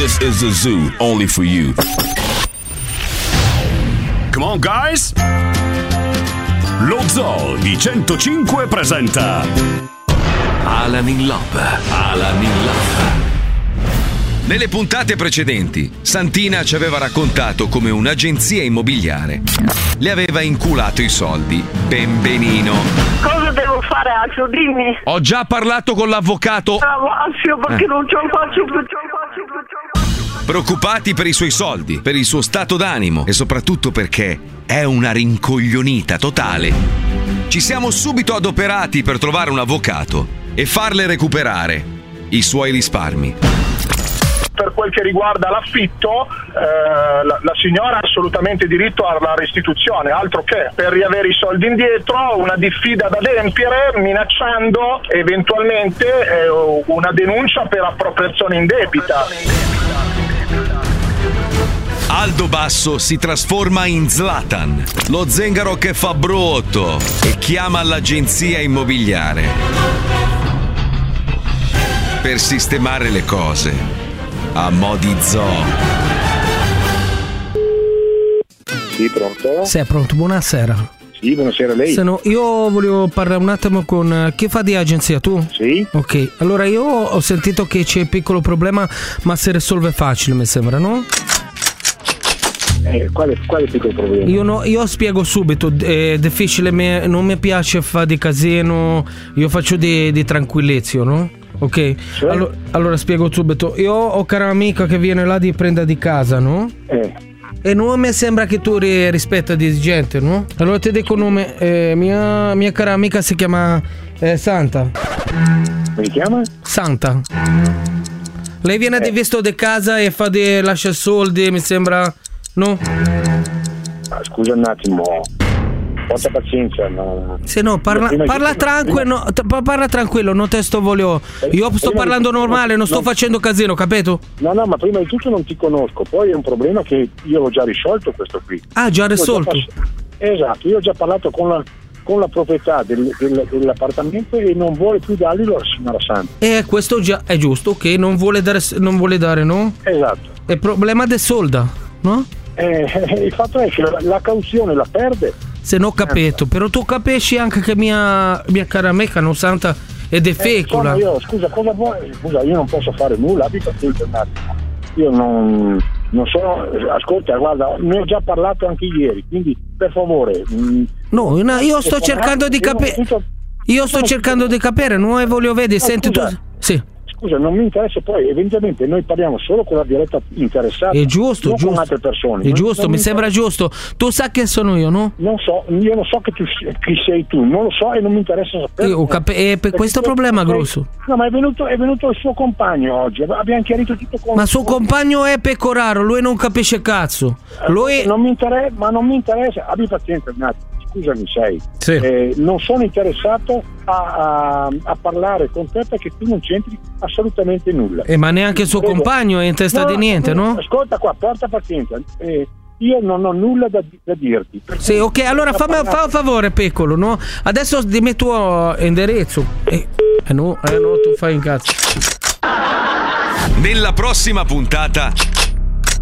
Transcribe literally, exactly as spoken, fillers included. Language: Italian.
This is a zoo only for you. Come on, guys! Lo Zoo di centocinque presenta Alan in Love. Alan in Love. Nelle puntate precedenti, Santina ci aveva raccontato come un'agenzia immobiliare le aveva inculato i soldi ben benino. Cosa devo fare, Alfio? Dimmi. Ho già parlato con l'avvocato. Bravo, Alfio, perché eh. non ce la faccio più, ce la faccio più, ce la faccio più. Preoccupati per i suoi soldi, per il suo stato d'animo e soprattutto perché è una rincoglionita totale. Ci siamo subito adoperati per trovare un avvocato e farle recuperare i suoi risparmi. Per quel che riguarda l'affitto, eh, la, la signora ha assolutamente diritto alla restituzione, altro che per riavere i soldi indietro, una diffida da adempiere minacciando eventualmente eh, una denuncia per appropriazione indebita. Aldo Basso si trasforma in Zlatan, lo zingaro che fa brutto, e chiama l'agenzia immobiliare per sistemare le cose a mo' di zoo. Sì, pronto? Sei pronto? Buonasera. Sì, buonasera a lei. Se no, io voglio parlare un attimo con chi fa di agenzia, tu? Sì. Ok, allora io ho sentito che c'è un piccolo problema, ma si risolve facile, mi sembra, no? Eh, quale, quale piccolo problema? Io, no, io spiego subito, è difficile, me, non mi piace fare di casino, io faccio di, di tranquillizio, no? Ok, cioè? allora, allora spiego subito. Io ho cara amica che viene là di prendere di casa, no? Eh. E non mi sembra che tu ri- rispetti di gente, no? Allora ti dico il nome, eh, mia, mia cara amica si chiama eh, Santa. Come si chiama? Santa. Lei viene eh. di visto di casa e fa di lascia soldi, mi sembra, no? Ah, scusa un attimo. Porta pazienza, no. Se no, parla, Prima parla che- tranquillo, no, t- parla tranquillo, non te sto voglio. Io sto Prima parlando di- normale, non sto no. facendo casino, capito? No, no, ma prima di tutto non ti conosco, poi è un problema che io l'ho già risolto questo qui. Ah, già Io ho risolto. pass- esatto, io ho già parlato con la, con la proprietà del, del, dell'appartamento e non vuole più darglielo alla signora Santa. E questo già è giusto, ok? Non vuole dare, non vuole dare, no? Esatto. È problema del solda, no? Eh, il fatto è che la, la cauzione la perde. Se non ho capito, però tu capisci anche che mia, mia cara amica non santa è defecola. Eh, io, scusa, cosa vuoi? Scusa, io non posso fare nulla, abbi pazienza un attimo. Io non, non sono. Ascolta, guarda, ne ho già parlato anche ieri, quindi per favore. Mh, No, no, io sto cercando di capire. Io sto cercando di capire, non voglio vedere, No, senti tu. scusa. Sì. Scusa, non mi interessa, poi evidentemente noi parliamo solo con la diretta interessata. È giusto, non giusto. con altre persone. È Non- giusto, non mi sembra giusto. Tu sai che sono io, no? Non so, io non so che tu, chi sei tu, non lo so e non mi interessa sapere. Io ho cap- è per questo Perché- problema perché- grosso. No, ma è venuto, è venuto il suo compagno oggi, abbiamo chiarito tutto con. Ma suo con- compagno è pecoraro, lui non capisce cazzo. Lui. Non mi interessa, ma non mi interessa, abbi pazienza un attimo, scusami sei. Sì. Eh, non sono interessato a, a, a parlare con te perché tu non c'entri assolutamente nulla. Eh, ma neanche il suo Prego. compagno è in testa di niente, no? Ascolta qua, porta pazienza. Eh, io non ho nulla da, da dirti. Per Sì, cui- ok, allora fammi fa un favore, piccolo, no? Adesso dimmi il tuo indirizzo. Eh, eh no, eh no, tu fai in cazzo. Nella prossima puntata